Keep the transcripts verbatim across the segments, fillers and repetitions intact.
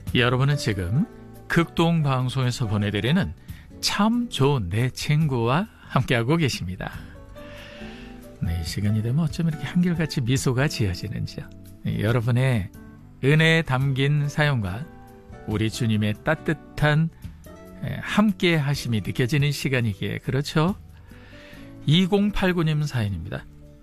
여러분은 지금 극동방송에서 보내드리는 참 좋은 내 친구와 함께하고 계십니다. 네, 이 시간이 되면 어쩜 이렇게 한결같이 미소가 지어지는지요. 네, 여러분의 은혜에 담긴 사연과 우리 주님의 따뜻한 함께 하심이 느껴지는 시간이기에 그렇죠? 이공팔구 님 사연입니다.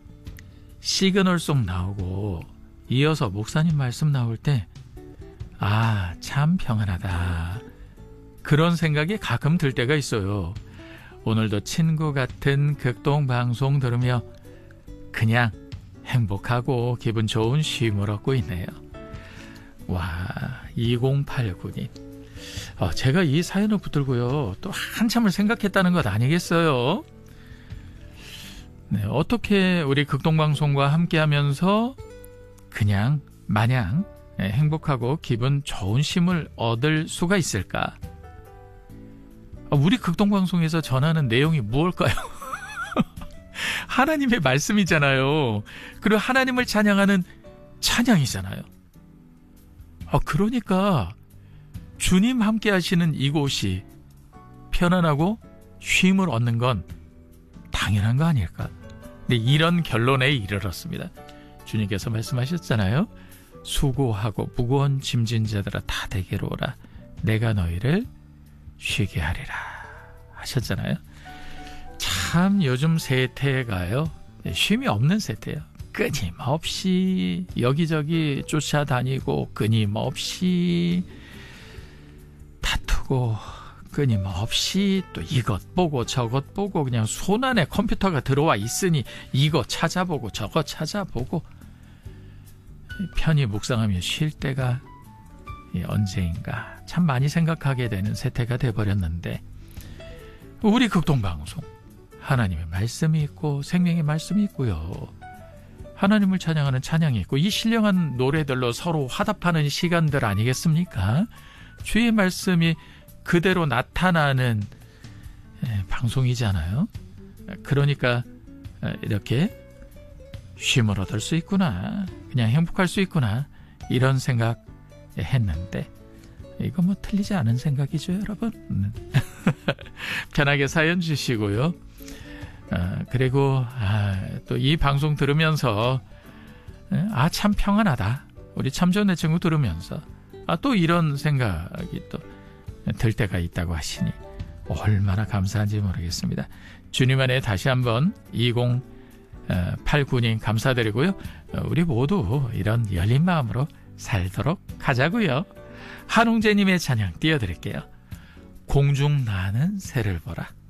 시그널송 나오고 이어서 목사님 말씀 나올 때 아, 참 평안하다. 그런 생각이 가끔 들 때가 있어요. 오늘도 친구 같은 극동방송 들으며 그냥 행복하고 기분 좋은 쉼을 얻고 있네요. 와, 이공팔구 님. 어, 제가 이 사연을 붙들고요. 또 한참을 생각했다는 것 아니겠어요? 네, 어떻게 우리 극동방송과 함께하면서 그냥 마냥 행복하고 기분 좋은 쉼을 얻을 수가 있을까? 우리 극동방송에서 전하는 내용이 무엇일까요? 하나님의 말씀이잖아요. 그리고 하나님을 찬양하는 찬양이잖아요. 아, 그러니까 주님 함께 하시는 이곳이 편안하고 쉼을 얻는 건 당연한 거 아닐까? 네, 이런 결론에 이르렀습니다. 주님께서 말씀하셨잖아요. 수고하고 무거운 짐진 자들아 다 내게로 오라. 내가 너희를 쉬게 하리라 하셨잖아요. 참 요즘 세태가요, 쉼이 없는 세태예요. 끊임없이 여기저기 쫓아다니고 끊임없이 다투고 끊임없이 또 이것 보고 저것 보고 그냥 손안에 컴퓨터가 들어와 있으니 이거 찾아보고 저거 찾아보고 편히 묵상하며 쉴 때가 언제인가 참 많이 생각하게 되는 세태가 돼버렸는데, 우리 극동방송 하나님의 말씀이 있고 생명의 말씀이 있고요. 하나님을 찬양하는 찬양이 있고 이 신령한 노래들로 서로 화답하는 시간들 아니겠습니까? 주의 말씀이 그대로 나타나는 방송이잖아요. 그러니까 이렇게 쉼을 얻을 수 있구나, 그냥 행복할 수 있구나, 이런 생각 했는데 이거 뭐 틀리지 않은 생각이죠, 여러분. 편하게 사연 주시고요. 아, 그리고 아, 또 이 방송 들으면서 아, 참 평안하다, 우리 참 좋은 내 친구 들으면서 아, 또 이런 생각이 또 들 때가 있다고 하시니 얼마나 감사한지 모르겠습니다. 주님 안에 다시 한번 이공팔구 님 감사드리고요. 우리 모두 이런 열린 마음으로 살도록 하자고요. 한웅재님의 찬양 띄워드릴게요. 공중 나는 새를 보라.